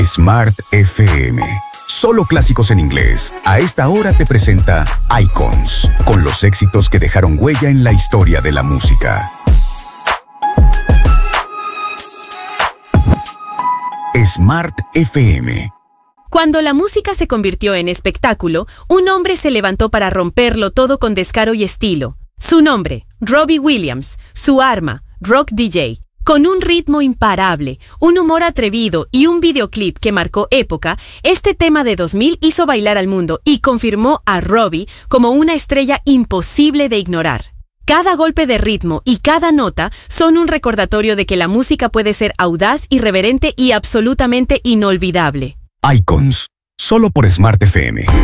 Smart FM. Solo clásicos en inglés. A esta hora te presenta Icons, con los éxitos que dejaron huella en la historia de la música. Smart FM. Cuando la música se convirtió en espectáculo, un hombre se levantó para romperlo todo con descaro y estilo. Su nombre, Robbie Williams. Su arma, Rock DJ. Con un ritmo imparable, un humor atrevido y un videoclip que marcó época, este tema de 2000 hizo bailar al mundo y confirmó a Robbie como una estrella imposible de ignorar. Cada golpe de ritmo y cada nota son un recordatorio de que la música puede ser audaz, irreverente y absolutamente inolvidable. Icons, solo por Smart FM.